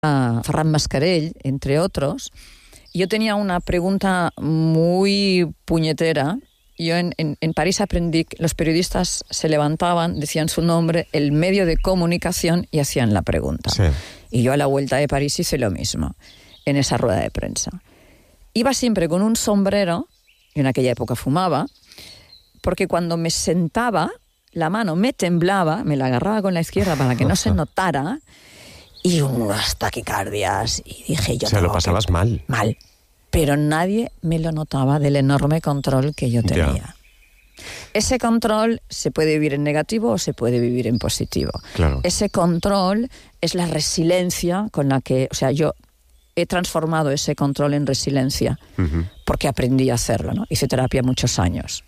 a Ferran Mascarell, entre otros. Yo tenía una pregunta muy puñetera. Yo en París aprendí que los periodistas se levantaban, decían su nombre, el medio de comunicación y hacían la pregunta. Sí. Y yo a la vuelta de París hice lo mismo, en esa rueda de prensa. Iba siempre con un sombrero, y en aquella época fumaba, porque cuando me sentaba, la mano me temblaba, me la agarraba con la izquierda para que no se notara, y unas taquicardias, y dije yo... O sea, lo pasabas mal. Mal. Pero nadie me lo notaba del enorme control que yo tenía. Ya. Ese control se puede vivir en negativo o se puede vivir en positivo. Claro. Ese control es la resiliencia con la que... O sea, yo he transformado ese control en resiliencia porque aprendí a hacerlo, ¿no? Hice terapia muchos años.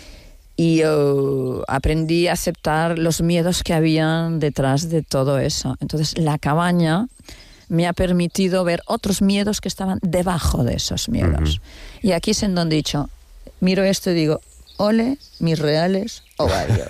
Y aprendí a aceptar los miedos que habían detrás de todo eso. Entonces, la cabaña me ha permitido ver otros miedos que estaban debajo de esos miedos. Y aquí es en donde he dicho, miro esto y digo, ole, mis reales ovarios.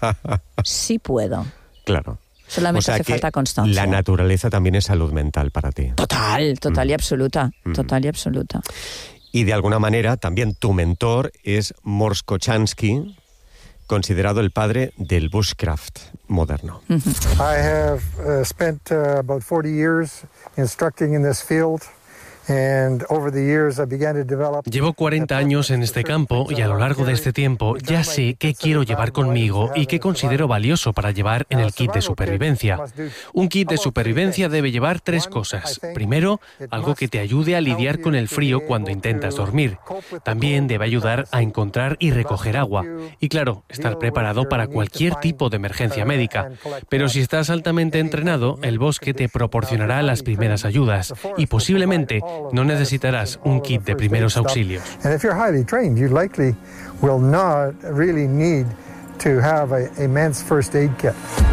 Sí puedo. Claro. Solamente o sea hace que falta constancia. La naturaleza también es salud mental para ti. Total y absoluta. Total y absoluta. Y de alguna manera también tu mentor es Mors Kochanski, considerado el padre del bushcraft moderno. I have spent about 40 years instructing in this field. And over the years I began to develop... Llevo 40 años en este campo y a lo largo de este tiempo ya sé qué quiero llevar conmigo y qué considero valioso para llevar en el kit de supervivencia. Un kit de supervivencia debe llevar 3 cosas. Primero, algo que te ayude a lidiar con el frío cuando intentas dormir. También debe ayudar a encontrar y recoger agua. Y claro, estar preparado para cualquier tipo de emergencia médica. Pero si estás altamente entrenado, el bosque te proporcionará las primeras ayudas y posiblemente no necesitarás un kit de primeros auxilios. And if you're highly trained, you likely will not really need to have a man's first aid kit.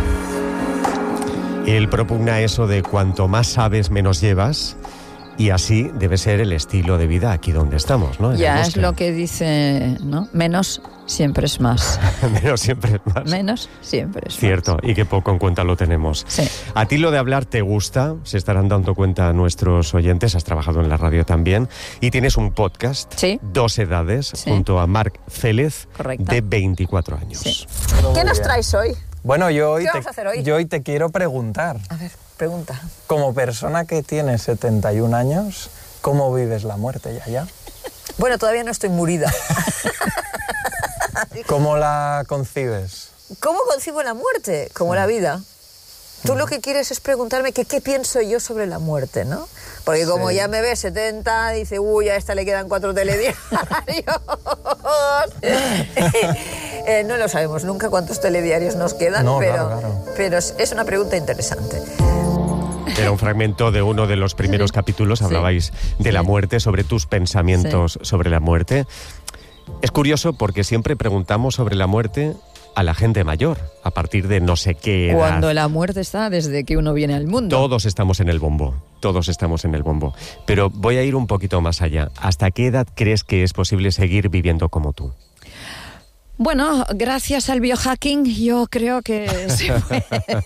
Él propugna eso de cuanto más sabes, menos llevas, y así debe ser el estilo de vida aquí donde estamos, ¿no? Ya es lo que dice, ¿no? Menos siempre es más. Menos siempre es más. Menos siempre es más. Cierto, y que poco en cuenta lo tenemos. Sí. A ti lo de hablar te gusta, se estarán dando cuenta nuestros oyentes, has trabajado en la radio también, y tienes un podcast, Sí. 2 edades, Sí. junto a Marc Félez, Correcto. de 24 años. Sí. ¿Qué nos traes hoy? Bueno, yo hoy, ¿Qué vamos a hacer hoy? yo hoy te quiero preguntar, A ver, pregunta. como persona que tiene 71 años, ¿cómo vives la muerte, Yaya? Bueno, todavía no estoy murida. ¿Cómo la concibes? ¿Cómo concibo la muerte? Como la vida. Tú lo que quieres es preguntarme que qué pienso yo sobre la muerte, ¿no? Porque como ya me ves 70, dice, uy, a esta le quedan 4 telediarios. No lo sabemos nunca cuántos telediarios nos quedan, No, pero, claro. pero es una pregunta interesante. Era un fragmento de uno de los primeros capítulos, hablabais de la muerte, sobre tus pensamientos sobre la muerte. Es curioso porque siempre preguntamos sobre la muerte a la gente mayor, a partir de no sé qué edad. Cuando la muerte está desde que uno viene al mundo. Todos estamos en el bombo, todos estamos en el bombo. Pero voy a ir un poquito más allá. ¿Hasta qué edad crees que es posible seguir viviendo como tú? Bueno, gracias al biohacking, yo creo que se puede.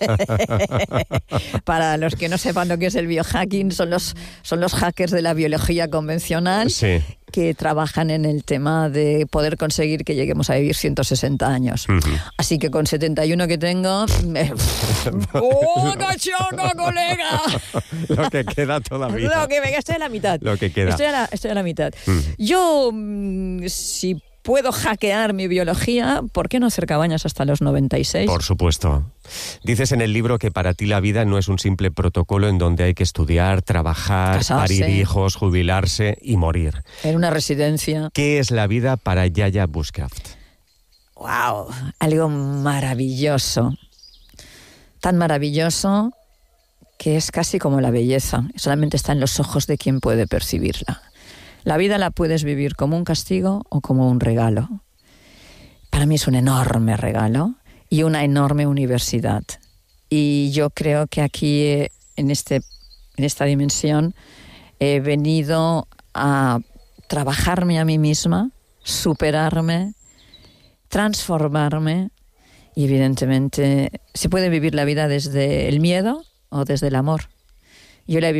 Para los que no sepan lo que es el biohacking, son los hackers de la biología convencional. Sí. Que trabajan en el tema de poder conseguir que lleguemos a vivir 160 años. Así que con 71 que tengo... ¡Oh, cachongo, colega! Lo que queda todavía. Lo que me estoy a la mitad. Lo que queda. Estoy a la mitad. Yo, si puedo hackear mi biología, ¿por qué no hacer cabañas hasta los 96? Por supuesto. Dices en el libro que para ti la vida no es un simple protocolo en donde hay que estudiar, trabajar, Casarse. parir hijos, jubilarse y morir. En una residencia. ¿Qué es la vida para Yaya Bushcraft? ¡Wow! Algo maravilloso. Tan maravilloso que es casi como la belleza. Solamente está en los ojos de quien puede percibirla. La vida la puedes vivir como un castigo o como un regalo. Para mí es un enorme regalo y una enorme universidad. Y yo creo que aquí, en esta dimensión, he venido a trabajarme a mí misma, superarme, transformarme, y evidentemente se puede vivir la vida desde el miedo o desde el amor. Yo la he